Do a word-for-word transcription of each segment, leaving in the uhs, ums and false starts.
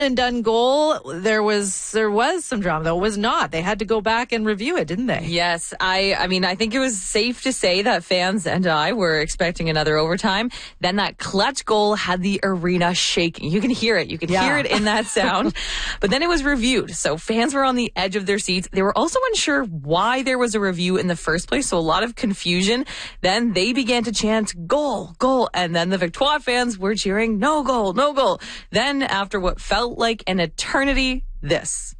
and done goal. There was there was some drama, though. It was not. They had to go back and review it, didn't they? Yes. I, I mean, I think it was safe to say that fans and I were expecting another overtime. Then that clutch goal had the arena shaking. You can hear it. You can Yeah. hear it in that sound. But then it was reviewed. So fans were on the edge of their seats. They were also unsure why there was a review in the first place. So a lot of confusion. Then they began to chant goal, goal. And then the Victoire fans were cheering no goal, no goal. Then after what felt like an eternity, this.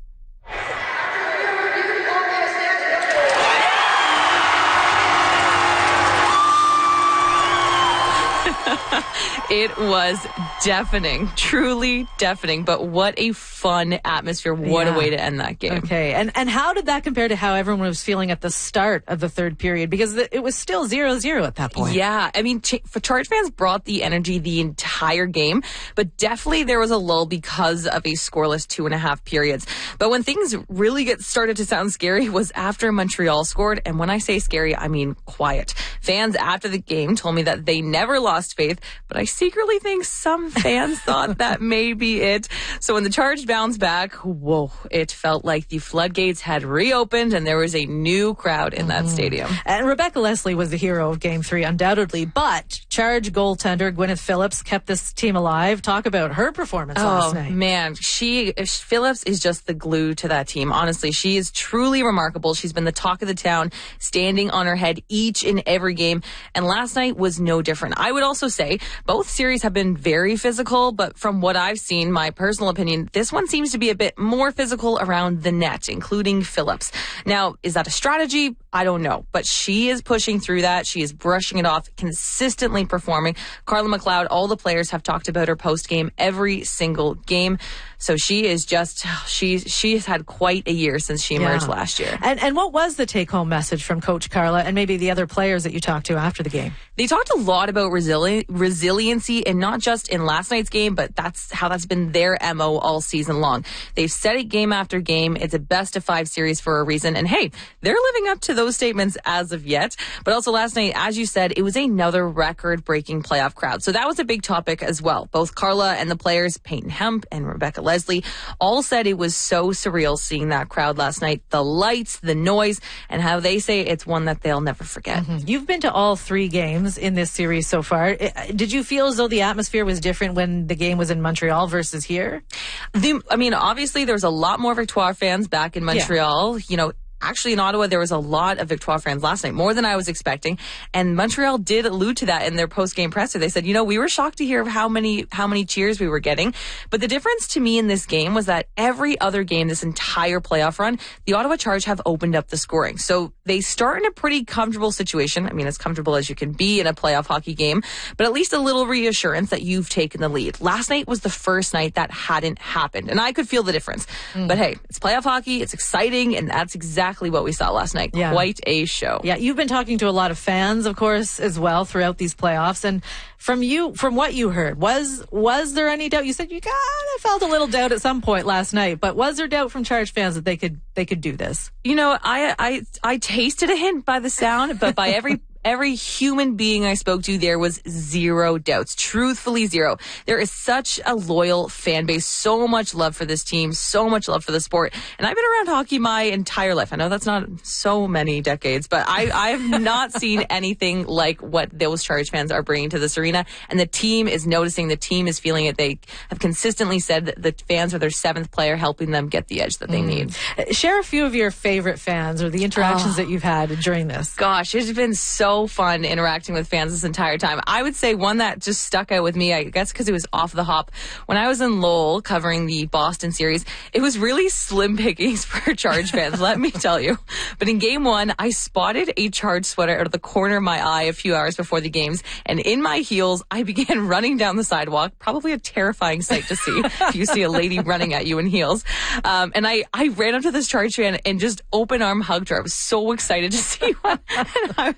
It was deafening, truly deafening, but what a fun atmosphere. What Yeah. a way to end that game. Okay, and and how did that compare to how everyone was feeling at the start of the third period? Because it was still zero zero at that point. Yeah, I mean, ch- for Charge fans brought the energy the entire game, but definitely there was a lull because of a scoreless two and a half periods. But when things really get started to sound scary was after Montreal scored, and when I say scary, I mean quiet. Fans after the game told me that they never lost faith, but I secretly think some fans thought that may be it. So when the Charge bounced back, whoa, it felt like the floodgates had reopened and there was a new crowd in that stadium. And Rebecca Leslie was the hero of Game three, undoubtedly. But Charge goaltender Gwyneth Phillips kept this team alive. Talk about her performance last Oh, night. man. She, Phillips is just the glue to that team. Honestly, she is truly remarkable. She's been the talk of the town, standing on her head each and every game. And last night was no different. I would also say both series have been very physical, but from what I've seen, my personal opinion, this one seems to be a bit more physical around the net, including Phillips. Now, is that a strategy? I don't know, but she is pushing through that. She is brushing it off, consistently performing. Carla McLeod, all the players have talked about her post-game every single game. So she is just, she, she has had quite a year since she emerged Yeah. last year. And and what was the take-home message from Coach Carla and maybe the other players that you talked to after the game? They talked a lot about resili- resiliency, and not just in last night's game, but that's how that's been their M O all season long. They've said it game after game. It's a best of five series for a reason. And hey, they're living up to those statements as of yet. But also last night, as you said, it was another record-breaking playoff crowd. So that was a big topic as well. Both Carla and the players, Peyton Hemp and Rebecca Leslie, all said it was so surreal seeing that crowd last night. The lights, the noise, and how they say it's one that they'll never forget. Mm-hmm. You've been to all three games in this series so far. Did you feel as though the atmosphere was different when the game was in Montreal versus here? The, I mean, obviously, there's a lot more Victoire fans back in Montreal. Yeah. You know, actually in Ottawa, there was a lot of Victoire fans last night, more than I was expecting. And Montreal did allude to that in their post-game presser. They said, you know, we were shocked to hear how many how many cheers we were getting. But the difference to me in this game was that every other game, this entire playoff run, the Ottawa Charge have opened up the scoring. So they start in a pretty comfortable situation. I mean, as comfortable as you can be in a playoff hockey game, but at least a little reassurance that you've taken the lead. Last night was the first night that hadn't happened, and I could feel the difference. Mm. But hey, it's playoff hockey, it's exciting, and that's exactly what we saw last night. Yeah. Quite a show. Yeah, you've been talking to a lot of fans, of course, as well throughout these playoffs. And from you, from what you heard, was was there any doubt? You said you kind of felt a little doubt at some point last night, but was there doubt from Charge fans that they could they could do this? You know, I I I tasted a hint by the sound, but by every Every human being I spoke to, there was zero doubts. Truthfully, zero. There is such a loyal fan base, so much love for this team, so much love for the sport. And I've been around hockey my entire life. I know that's not so many decades, but I, I have not seen anything like what those Charge fans are bringing to this arena. And the team is noticing, the team is feeling it. They have consistently said that the fans are their seventh player, helping them get the edge that they mm. need. Share a few of your favorite fans or the interactions oh. that you've had during this. Gosh, it's been so So fun interacting with fans this entire time. I would say one that just stuck out with me, I guess because it was off the hop. When I was in Lowell covering the Boston series, it was really slim pickings for Charge fans, let me tell you. But in game one, I spotted a Charge sweater out of the corner of my eye a few hours before the games. And in my heels, I began running down the sidewalk. Probably a terrifying sight to see if you see a lady running at you in heels. Um, and I, I ran up to this Charge fan and just open arm hugged her. I was so excited to see one. To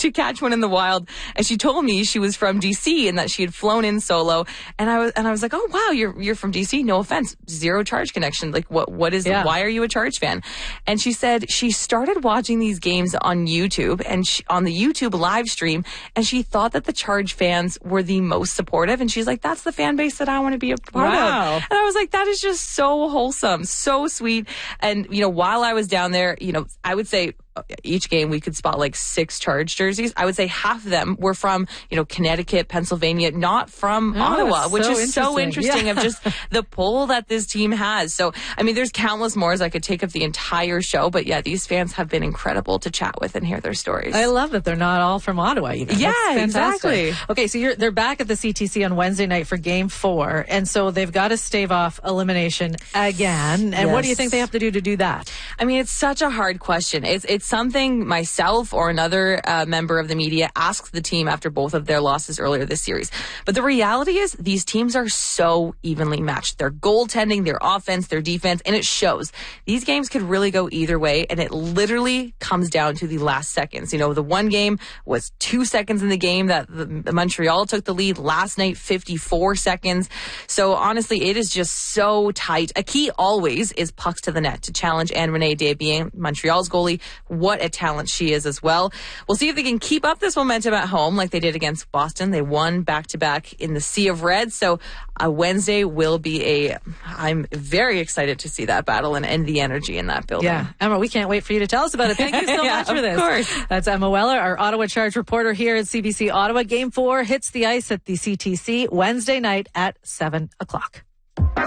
to catch one in the wild. And she told me she was from D C and that she had flown in solo. And I was, and I was like, oh wow, you're, you're from D C. No offense. Zero Charge connection. Like what, what is, yeah. why are you a Charge fan? And she said she started watching these games on YouTube and she, on the YouTube live stream. And she thought that the Charge fans were the most supportive. And she's like, that's the fan base that I want to be a part wow. of. And I was like, that is just so wholesome, so sweet. And, you know, while I was down there, you know, I would say each game we could spot like six Charge jerseys. I would say half of them were from, you know, Connecticut, Pennsylvania, not from oh, Ottawa, which so is so interesting yeah. of just the pull that this team has. So, I mean, there's countless more as I could take up the entire show, but yeah, these fans have been incredible to chat with and hear their stories. I love that they're not all from Ottawa even. Yeah, exactly. Okay, so you're, they're back at the C T C on Wednesday night for game four, and so they've got to stave off elimination again. And yes. what do you think they have to do to do that? I mean, it's such a hard question. It's, it's something myself or another uh, member of the media asked the team after both of their losses earlier this series. But the reality is these teams are so evenly matched. Their goaltending, their offense, their defense, and it shows. These games could really go either way, and it literally comes down to the last seconds. You know, the one game was two seconds in the game that the, the Montreal took the lead. Last night, fifty-four seconds. So honestly, it is just so tight. A key always is pucks to the net to challenge Anne-Renee Desbiens, Montreal's goalie. What a talent she is as well. We'll see if they can keep up this momentum at home like they did against Boston. They won back-to-back in the Sea of Red. So uh, Wednesday will be a, I'm very excited to see that battle and, and the energy in that building. Yeah. Emma, we can't wait for you to tell us about it. Thank you so yeah, much for of this. Of course. That's Emma Weller, our Ottawa Charge reporter here at C B C Ottawa. Game four hits the ice at the C T C Wednesday night at seven o'clock.